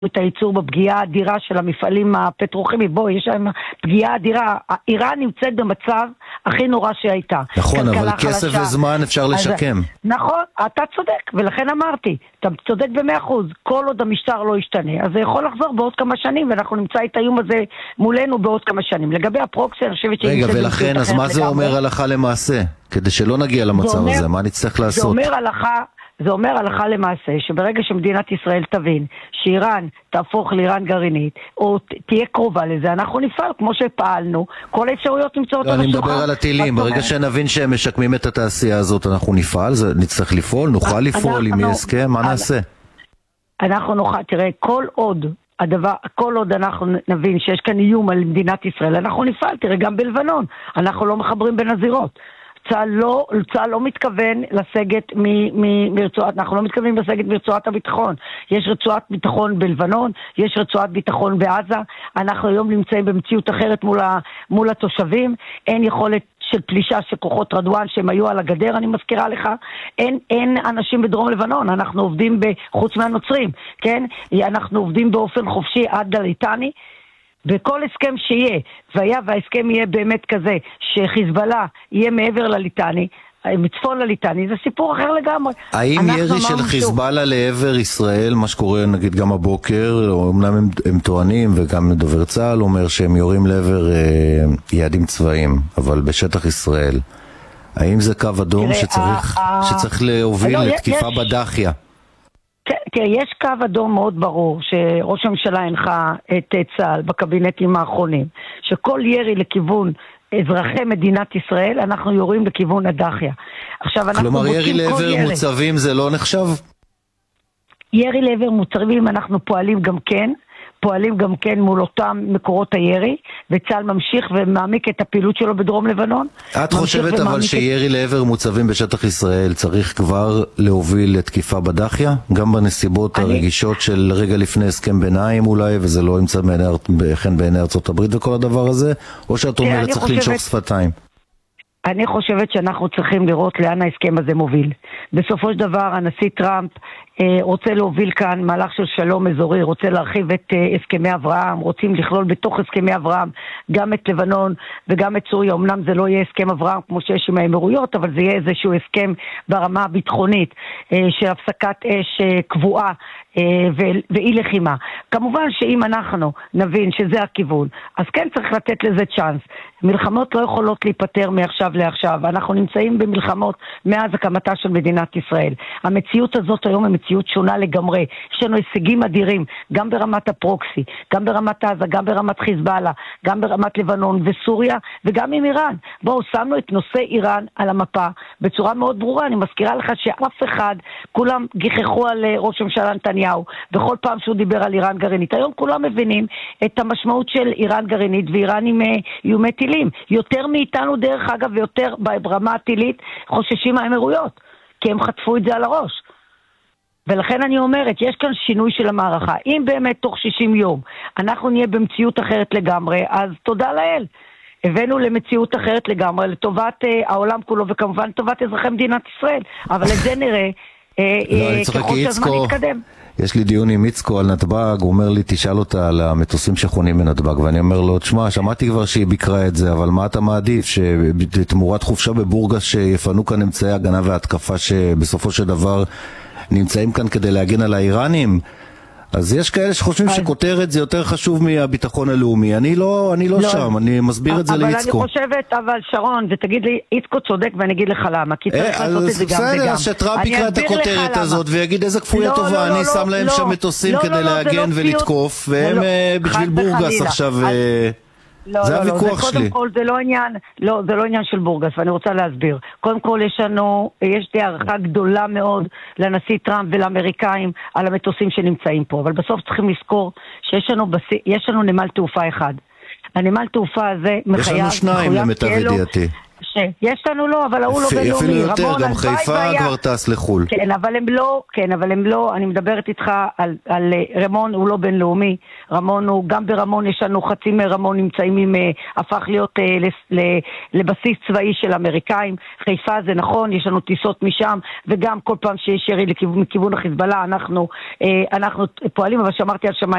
את הייצור בפגיעה האדירה של המפעלים הפטרוכימיים. בוא, יש להם פגיעה אדירה. איראן נמצאת במצב הכי נורא שהייתה. נכון, אבל כסף וזמן אפשר לשקם. נכון, אתה צודק, ולכן אמרתי, אתה צודק ב100%, כל עוד המשטר לא ישתנה, אז זה יכול לחזור בעוד כמה שנים, ואנחנו נמצא את האיום הזה מולנו בעוד כמה שנים. לגבי הפרוקסי, אני חושבת רגע, ולכן, אז מה זה אומר הלכה למעשה? כדי שלא נגיע למצב הזה, מה נצטרך לעשות? זה אומר הלכה למעשה שברגע שמדינת ישראל תבין שאיראן תהפוך לאיראן גרעינית או תהיה קרובה לזה, אנחנו נפעל כמו שפעלנו, כל האפשרויות נמצאות על השולחן. אני מדבר על הטילים, ברגע שנבין שהם משקמים את התעשייה הזאת אנחנו נפעל, נצטרך לפעול, נוכל לפעול, אם יהיה הסכם, מה נעשה? אנחנו נוכל, תראה, כל עוד אנחנו נבין שיש כאן איום על מדינת ישראל, אנחנו נפעל, תראה, גם בלבנון אנחנו לא מחברים בין הזירות. צה"ל לא מתכוון לסגת מרצועת, אנחנו לא מתכוונים לסגת מרצועת הביטחון. יש רצועת ביטחון בלבנון, יש רצועת ביטחון בעזה, אנחנו היום נמצאים במציאות אחרת מול התושבים, אין יכולת של פלישה של כוחות רדואן שהם היו על הגדר, אני מזכירה לך, אין אנשים בדרום לבנון, אנחנו עובדים חוץ מהנוצרים, כן? אנחנו עובדים באופן חופשי עד לליטני, בכל הסכם שיהיה, וההסכם יהיה באמת כזה, שחיזבאללה יהיה מעבר לליטני, מצפון לליטני, זה סיפור אחר לגמרי. האם ירי של חיזבאללה לעבר ישראל, מה שקורה נגיד גם הבוקר, אומנם הם טוענים, וגם דובר צה"ל אומר שהם יורים לעבר יעדים צבאיים, אבל בשטח ישראל, האם זה קו אדום שצריך להוביל לתקיפה בדחיה? תראה, יש קו אדום מאוד ברור שראש הממשלה הנחה את צה"ל בקבינטים האחרונים, שכל ירי לכיוון אזרחי מדינת ישראל אנחנו יורים לכיוון הדחיה. כלומר ירי לעבר מוצבים זה לא נחשב? ירי לעבר מוצבים אנחנו פועלים גם כן מול אותם מקורות הירי, וצה"ל ממשיך ומעמיק את הפעילות שלו בדרום לבנון. את חושבת אבל שירי לעבר מוצבים בשטח ישראל צריך כבר להוביל לתקיפה בדחיה? גם בנסיבות הרגישות של רגע לפני הסכם ביניים אולי, וזה לא ימצא בעיני ארצות הברית וכל הדבר הזה? או שאת אומרת צריך לנשוך שפתיים? אני חושבת שאנחנו צריכים לראות לאן ההסכם הזה מוביל. בסופו של דבר הנשיא טראמפ רוצה להוביל כאן מהלך של שלום אזורי, רוצה להרחיב את הסכמי אברהם, רוצים לכלול בתוך הסכמי אברהם גם את לבנון וגם את סוריה. אמנם זה לא יהיה הסכם אברהם כמו שיש עם האמירויות, אבל זה יהיה איזשהו הסכם ברמה הביטחונית של הפסקת אש קבועה ואי לחימה. כמובן שאם אנחנו נבין שזה הכיוון, אז כן צריך לתת לזה צ'אנס. מלחמות לא יכולות להיפטר מעכשיו לעכשיו. אנחנו נמצאים במלחמות מאז הקמתה של מדינת ישראל. המציאות הזאת היום היא מציאות שונה לגמרי. יש לנו הישגים אדירים, גם ברמת הפרוקסי, גם ברמת עזה, גם ברמת חיזבאללה, גם ברמת לבנון וסוריה, וגם עם איראן. בואו, שמנו את נושא איראן על המפה בצורה מאוד ברורה. אני מזכירה לך שאף אחד, כולם גיחכו על ראש הממשלה נתניהו, בכל פעם שהוא דיבר על איראן גרעינית. היום כולם מבינים את המשמעות של איראן גרעינית, ואיראן עם איומי טילים. יותר מאיתנו דרך אגב, ויותר ברמה הטילית חוששים מהאמירויות, כי הם חטפו את זה על הראש. ולכן אני אומרת, יש כאן שינוי של המערכה. אם באמת תוך 60 יום אנחנו נהיה במציאות אחרת לגמרי, אז תודה לאל. הבאנו למציאות אחרת לגמרי, לטובת העולם כולו, וכמובן לטובת אזרחי מדינת ישראל. אבל את זה נראה ככל שהזמן יתקדם. יש לי דיון עם יצקו על נתב"ג, הוא אומר לי, תשאל אותה על המטוסים שחונים בנתב"ג, ואני אומר לו, תשמע, שמעתי כבר שהיא ביקרה את זה, אבל מה אתה מעדיף? שתמורת חופשה בבורגס שיפנו כאן אמצעי הגנה והתקפה שבסופו של דבר נמצאים כאן כדי להגן על האיראנים? אז יש כאלה שחושבים שכותרת זה יותר חשוב מהביטחון הלאומי. אני לא שם, אני מסביר את זה ליצקו. אבל אני חושבת, אבל שרון, ותגיד לי, יצקו צודק ואני אגיד לך למה, כי צריך לעשות את זה גם וגם. שטראמפ יקרא את הכותרת הזאת ויגיד איזה כפויה טובה, אני שם להם שם מטוסים כדי להגן ולתקוף, והם בשביל בורגס עכשיו... זה הוויכוח שלי. קודם כל זה לא עניין של בורגס, ואני רוצה להסביר. קודם כל יש לי הערכה גדולה מאוד לנשיא טראמפ ולאמריקאים על המטוסים שנמצאים פה, אבל בסוף צריכים לזכור שיש לנו נמל תעופה אחד. הנמל תעופה הזה מחייב... יש לנו שניים למיטב ידיעתי. יש לנו לא, אבל הוא לא בינלאומי. אפילו יותר, גם חיפה כבר טס לחול. כן, אבל הם לא, אני מדברת איתך על רמון, הוא לא בינלאומי. רמון הוא, גם ברמון יש לנו חצי מרמון נמצאים הפך להיות לבסיס צבאי של אמריקאים. חיפה זה נכון, יש לנו טיסות משם, וגם כל פעם שיש ירי מכיוון החיזבאללה, אנחנו פועלים, אבל שמרתי על שמיים